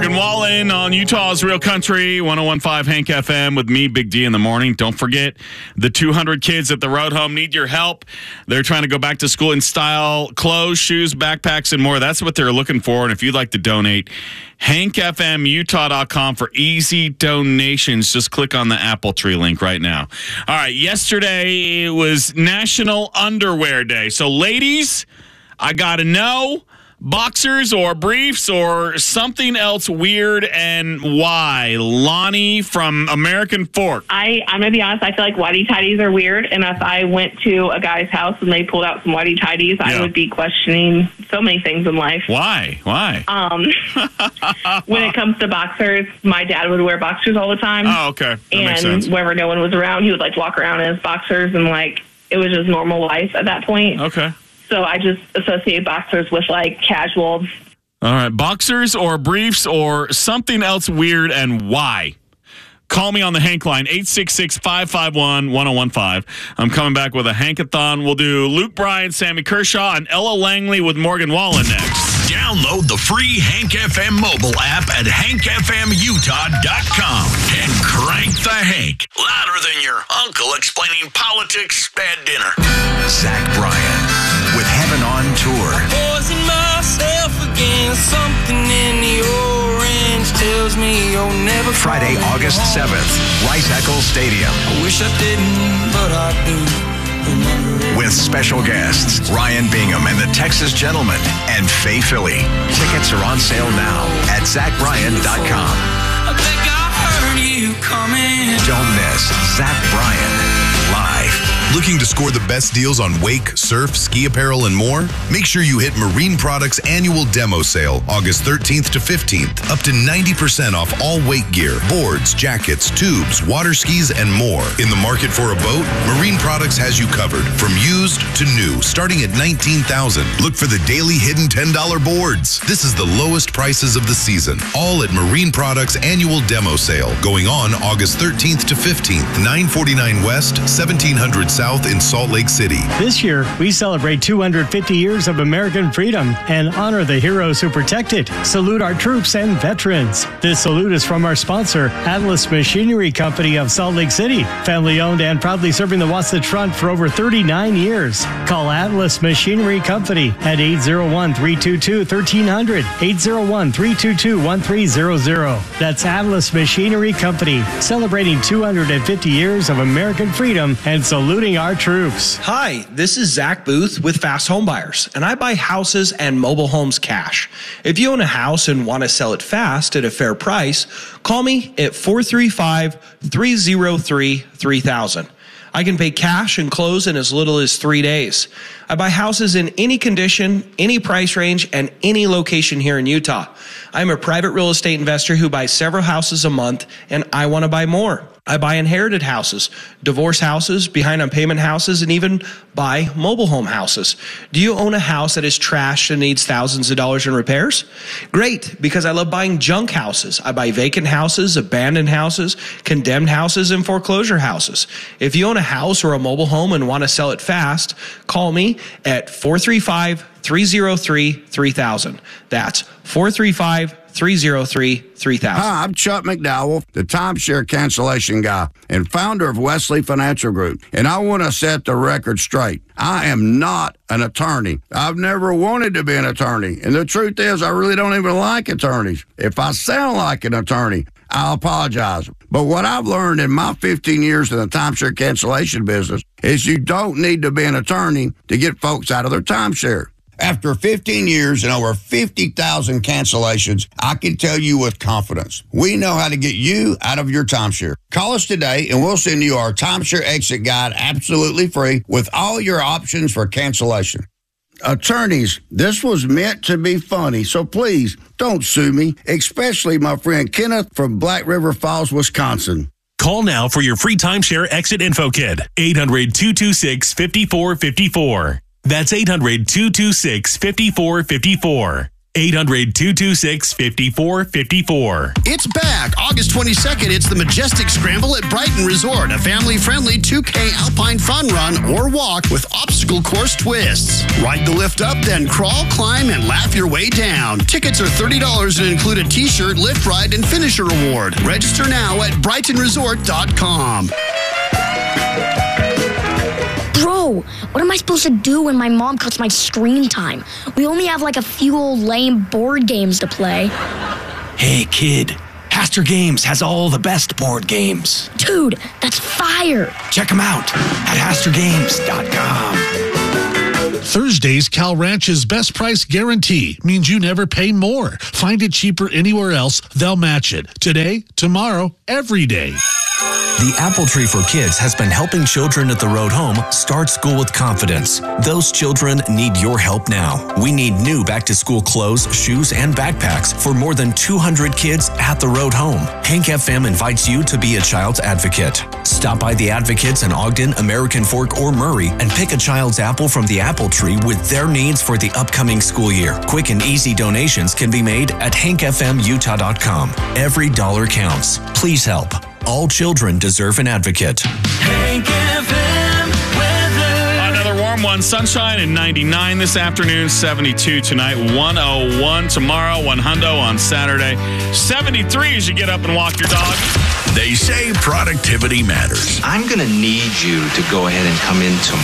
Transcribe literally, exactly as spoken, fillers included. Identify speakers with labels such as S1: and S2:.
S1: Morgan Wallen on Utah's Real Country, one oh one point five Hank F M with me, Big D, in the morning. Don't forget, the two hundred kids at the Road Home need your help. They're trying to go back to school in style, clothes, shoes, backpacks, and more. That's what they're looking for. And if you'd like to donate, hank f m utah dot com for easy donations. Just click on the Apple Tree link right now. All right, yesterday it was National Underwear Day. So, ladies, I got to know, boxers or briefs or something else weird, and why? Lonnie from American Fork.
S2: I, I'm going to be honest, I feel like whitey tidies are weird, and if I went to a guy's house and they pulled out some whitey tidies, yeah. I would be questioning so many things in life.
S1: Why? Why?
S2: Um, when it comes to boxers, my dad would wear boxers all the time.
S1: Oh, okay. That
S2: and
S1: makes sense.
S2: whenever no one was around, he would like walk around in his boxers, and like it was just normal life at that point.
S1: Okay.
S2: So I just associate boxers with, like, casual.
S1: All right. Boxers or briefs or something else weird, and why? Call me on the Hank line, eight six six, five five one, one oh one five. I'm coming back with a Hankathon. We'll do Luke Bryan, Sammy Kershaw, and Ella Langley with Morgan Wallen next.
S3: Download the free Hank F M mobile app at hank f m utah dot com and crank the Hank louder than your uncle explaining politics at dinner. Zach Bryan with Heaven on Tour.
S4: Poison myself again, something in the orange tells me you'll never.
S3: Friday, August seventh, Rice Eccles Stadium.
S4: I wish I didn't, but I do.
S3: With special guests, Ryan Bingham and the Texas Gentleman, and Faye Philly. Tickets are on sale now at zach bryan dot com.
S4: I think I heard you coming.
S3: Don't miss Zach Bryan live.
S5: Looking to score the best deals on wake, surf, ski apparel, and more? Make sure you hit Marine Products Annual Demo Sale, August thirteenth to fifteenth. Up to ninety percent off all wake gear, boards, jackets, tubes, water skis, and more. In the market for a boat, Marine Products has you covered. From used to new, starting at nineteen thousand dollars. Look for the daily hidden ten dollar boards. This is the lowest prices of the season. All at Marine Products Annual Demo Sale, going on August thirteenth to fifteenth. nine forty-nine West, seventeen hundred South in Salt Lake City.
S6: This year, we celebrate two hundred fifty years of American freedom and honor the heroes who protect it. Salute our troops and veterans. This salute is from our sponsor, Atlas Machinery Company of Salt Lake City. Family owned and proudly serving the Wasatch Front for over thirty-nine years. Call Atlas Machinery Company at eight oh one, three two two, one three hundred, eight oh one, three two two, one three hundred. That's Atlas Machinery Company, celebrating two hundred fifty years of American freedom and saluting our troops.
S7: Hi, this is Zach Booth with Fast Home Buyers, and I buy houses and mobile homes cash. If you own a house and want to sell it fast at a fair price, call me at four three five, three oh three, three thousand. I can pay cash and close in as little as three days. I buy houses in any condition, any price range, and any location here in Utah. I'm a private real estate investor who buys several houses a month, and I want to buy more. I buy inherited houses, divorce houses, behind on payment houses, and even buy mobile home houses. Do you own a house that is trashed and needs thousands of dollars in repairs? Great, because I love buying junk houses. I buy vacant houses, abandoned houses, condemned houses, and foreclosure houses. If you own a house or a mobile home and want to sell it fast, call me at four three five, three oh three, three thousand. That's four three five, three oh three, three thousand.
S8: Hi, I'm Chuck McDowell, the timeshare cancellation guy and founder of Wesley Financial Group. And I want to set the record straight. I am not an attorney. I've never wanted to be an attorney. And the truth is, I really don't even like attorneys. If I sound like an attorney, I apologize. But what I've learned in my fifteen years in the timeshare cancellation business is you don't need to be an attorney to get folks out of their timeshare. After fifteen years and over fifty thousand cancellations, I can tell you with confidence, we know how to get you out of your timeshare. Call us today and we'll send you our timeshare exit guide absolutely free with all your options for cancellation. Attorneys, this was meant to be funny, so please don't sue me, especially my friend Kenneth from Black River Falls, Wisconsin.
S9: Call now for your free timeshare exit info kit. eight hundred, two two six, five four five four. That's eight hundred, two two six, five four five four. eight hundred, two two six, five four five four.
S10: It's back. August twenty-second, it's the Majestic Scramble at Brighton Resort, a family-friendly two K alpine fun run or walk with obstacle course twists. Ride the lift up, then crawl, climb, and laugh your way down. Tickets are thirty dollars and include a t-shirt, lift ride, and finisher award. Register now at brighton resort dot com.
S11: Bro, what am I supposed to do when my mom cuts my screen time? We only have like a few old lame board games to play.
S12: Hey, kid. Haster Games has all the best board games.
S11: Dude, that's fire.
S12: Check them out at haster games dot com.
S13: Thursday's Cal Ranch's best price guarantee means you never pay more. Find it cheaper anywhere else, they'll match it. Today, tomorrow, every day.
S14: The Apple Tree for Kids has been helping children at the road home start school with confidence. Those children need your help now. We need new back-to-school clothes, shoes, and backpacks for more than two hundred kids at the road home. Hank F M invites you to be a child's advocate. Stop by the Advocates in Ogden, American Fork, or Murray and pick a child's apple from the Apple Tree with their needs for the upcoming school year. Quick and easy donations can be made at hank f m utah dot com. Every dollar counts. Please help. All children deserve an advocate.
S4: Hank F M weather.
S1: Another warm one. Sunshine and ninety-nine this afternoon. seventy-two tonight. one oh one tomorrow. one hundo on Saturday. seventy-three as you get up and walk your dog.
S3: They say productivity matters.
S15: I'm going to need you to go ahead and come in tomorrow.